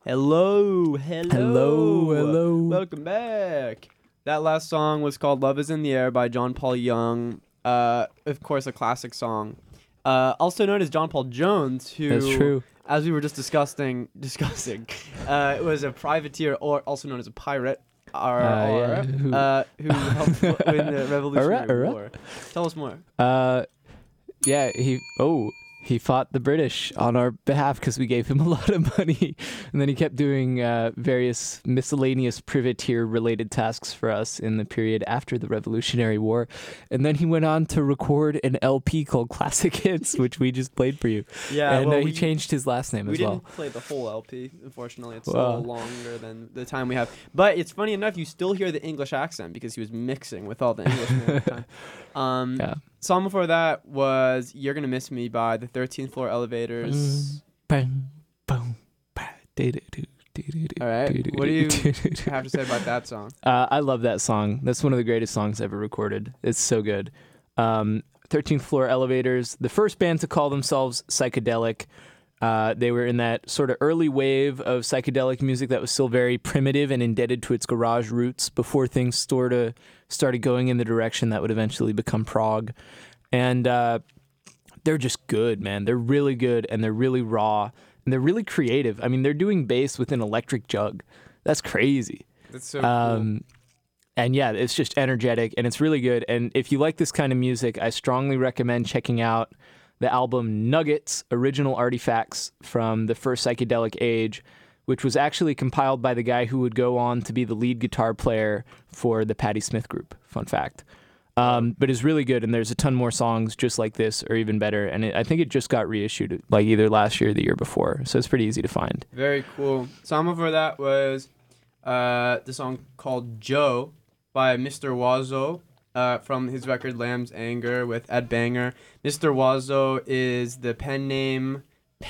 Hello. Welcome back. That last song was called Love is in the Air by John Paul Young. Of course, a classic song. Also known as John Paul Jones, who, That's true. as we were just discussing, was a privateer, or also known as a pirate, who helped win the Revolutionary War. Tell us more. He fought the British on our behalf because we gave him a lot of money. And then he kept doing various miscellaneous privateer-related tasks for us in the period after the Revolutionary War. And then he went on to record an LP called Classic Hits, which we just played for you. Yeah, and he changed his last name as well. We didn't play the whole LP, unfortunately. It's a little longer than the time we have. But it's funny enough, you still hear the English accent because he was mixing with all the Englishmen at the time. Song before that was You're Gonna Miss Me by the 13th Floor Elevators. All right. What do you have to say about that song? I love that song. That's one of the greatest songs ever recorded. It's so good. 13th Floor Elevators, the first band to call themselves psychedelic. They were in that sort of early wave of psychedelic music that was still very primitive and indebted to its garage roots before things sort of started going in the direction that would eventually become prog. And they're just good, man. They're really good, and they're really raw, and they're really creative. I mean, they're doing bass with an electric jug. That's crazy. That's so cool. And yeah, it's just energetic, and it's really good. And if you like this kind of music, I strongly recommend checking out the album Nuggets, Original Artifacts from the First Psychedelic Age, which was actually compiled by the guy who would go on to be the lead guitar player for the Patti Smith Group. Fun fact. But it's really good, and there's a ton more songs just like this, or even better. And I think it just got reissued like either last year or the year before, so it's pretty easy to find. Very cool. Song before that was the song called Joe by Mr. Wazo. From his record Lamb's Anger with Ed Banger. Mr. Wazo is the pen name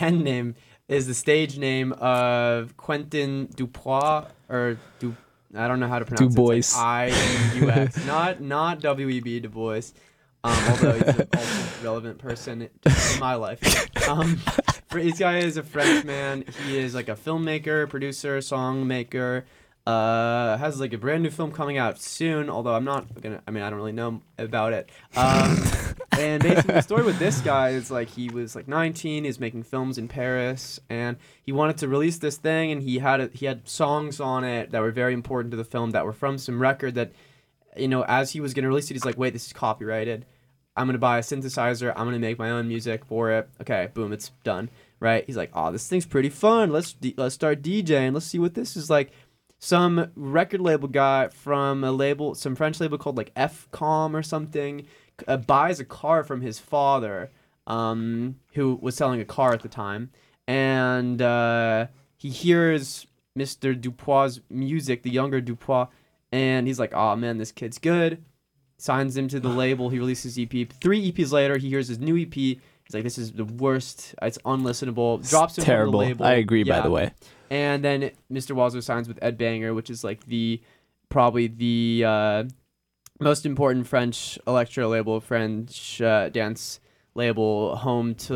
is the stage name of Quentin Dubois, I don't know how to pronounce Du Bois. it. It's like I-U-X, not W-E-B, Du Bois, although he's an also relevant person in my life. This guy is a French man. He is like a filmmaker, producer, songmaker. Has like a brand new film coming out soon, although I don't really know about it. And basically the story with this guy is like he was like 19, he's making films in Paris, and he wanted to release this thing, and he had songs on it that were very important to the film that were from some record that, as he was going to release it, he's like, wait, this is copyrighted. I'm going to buy a synthesizer, I'm going to make my own music for it. Okay, boom, it's done, right? He's like, oh, this thing's pretty fun. Let's start DJing. Let's see what this is like. Some record label guy from some French label called like FCOM or something, buys a car from his father, who was selling a car at the time, and he hears Mr. Dupois' music, the younger Dupois, and he's like, oh man, this kid's good. Signs him to the label. He releases EP. 3 EPs later, he hears his new EP. He's like, this is the worst. It's unlistenable. Drops him terrible. From the label. I agree, by the way. And then Mr. Wazo signs with Ed Banger, which is like probably the most important French electro label, French dance label, home to